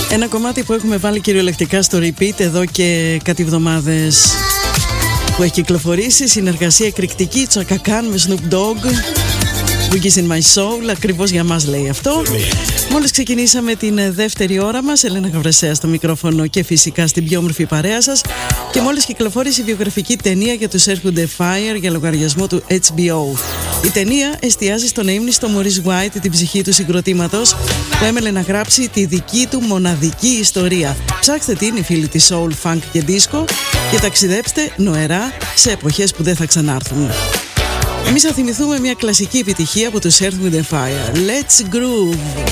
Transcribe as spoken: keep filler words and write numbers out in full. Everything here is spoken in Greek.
Ένα κομμάτι που έχουμε βάλει κυριολεκτικά στο repeat εδώ και κάτι εβδομάδες, που έχει κυκλοφορήσει, συνεργασία εκρηκτική Chaka Khan με Snoop Dogg, Boogies in my soul, ακριβώς για μας λέει αυτό. Μόλις ξεκινήσαμε την δεύτερη ώρα μας, Ελένα Γαβρεσέα στο μικρόφωνο και φυσικά στην πιο όμορφη παρέα σας, και μόλις κυκλοφόρησε η βιογραφική ταινία για τους Earth, Wind and Fire για λογαριασμό του έιτς μπι ο. Η ταινία εστιάζει στον αείμνηστο Maurice White, την ψυχή του συγκροτήματος που έμελε να γράψει τη δική του μοναδική ιστορία. Ψάξτε την, οι φίλοι της soul, funk και disco, και ταξιδέψτε νοερά σε εποχές που δεν θα ξανάρθουν. Εμείς θα θυμηθούμε μια κλασική επιτυχία από τους Earth, Wind and Fire. Let's groove!